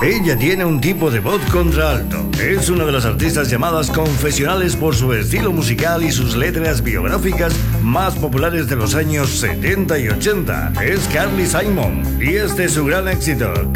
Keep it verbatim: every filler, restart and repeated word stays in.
Ella tiene un tipo de voz contralto. Es una de las artistas llamadas confesionales por su estilo musical y sus letras biográficas más populares de los años setenta y ochenta. Es Carly Simon y este es su gran éxito.